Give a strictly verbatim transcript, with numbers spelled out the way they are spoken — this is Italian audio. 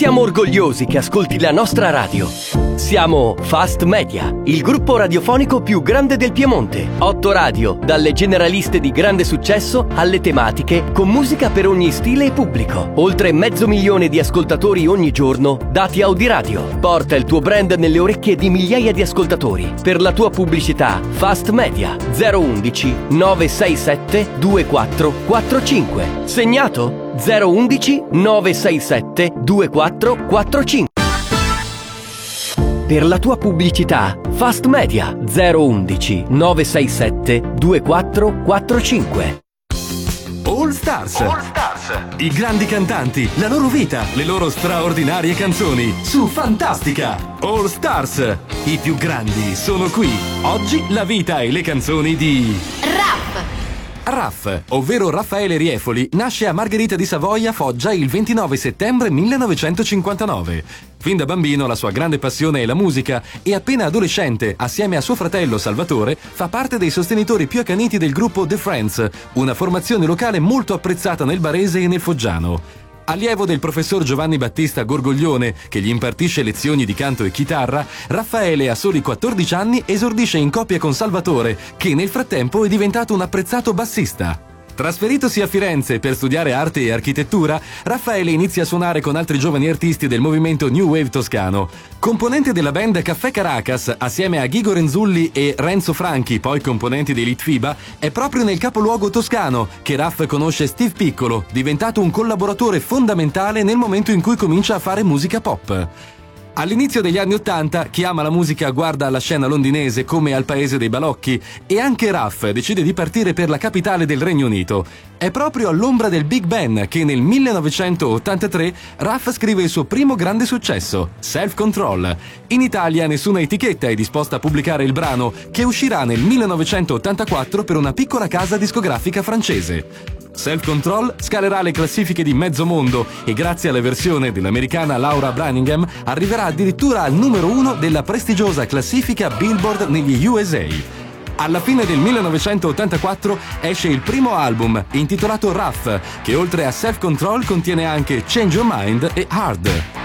Siamo orgogliosi che ascolti la nostra radio. Siamo Fast Media, il gruppo radiofonico più grande del Piemonte. Otto radio, dalle generaliste di grande successo alle tematiche, con musica per ogni stile e pubblico. Oltre mezzo milione di ascoltatori ogni giorno, dati Audiradio. Porta il tuo brand nelle orecchie di migliaia di ascoltatori. Per la tua pubblicità, Fast Media zero undici nove sei sette due quattro quattro cinque. Segnato? zero undici nove sei sette due quattro quattro cinque. Per la tua pubblicità, Fast Media zero undici nove sei sette due quattro quattro cinque. All Stars. All Stars. I grandi cantanti, la loro vita, le loro straordinarie canzoni su Fantastica. All Stars. I più grandi sono qui. Oggi la vita e le canzoni di Raff. Raff, ovvero Raffaele Riefoli, nasce a Margherita di Savoia, Foggia, il ventinove settembre millenovecentocinquantanove. Fin da bambino la sua grande passione è la musica e appena adolescente, assieme a suo fratello Salvatore, fa parte dei sostenitori più accaniti del gruppo The Friends, una formazione locale molto apprezzata nel barese e nel foggiano. Allievo del professor Giovanni Battista Gorgoglione, che gli impartisce lezioni di canto e chitarra, Raffaele a soli quattordici anni esordisce in coppia con Salvatore, che nel frattempo è diventato un apprezzato bassista. Trasferitosi a Firenze per studiare arte e architettura, Raffaele inizia a suonare con altri giovani artisti del movimento New Wave toscano. Componente della band Caffè Caracas, assieme a Ghigo Renzulli e Renzo Franchi, poi componenti di Litfiba, è proprio nel capoluogo toscano che Raff conosce Steve Piccolo, diventato un collaboratore fondamentale nel momento in cui comincia a fare musica pop. All'inizio degli anni Ottanta chi ama la musica guarda alla scena londinese come al paese dei balocchi e anche Raff decide di partire per la capitale del Regno Unito. È proprio all'ombra del Big Ben che nel millenovecentottantatré Raff scrive il suo primo grande successo, Self Control. In Italia nessuna etichetta è disposta a pubblicare il brano, che uscirà nel millenovecentottantaquattro per una piccola casa discografica francese. Self Control scalerà le classifiche di mezzo mondo e grazie alla versione dell'americana Laura Branigan arriverà addirittura al numero uno della prestigiosa classifica Billboard negli U S A. Alla fine del millenovecentottantaquattro esce il primo album, intitolato Raff, che oltre a Self Control contiene anche Change Your Mind e Hard.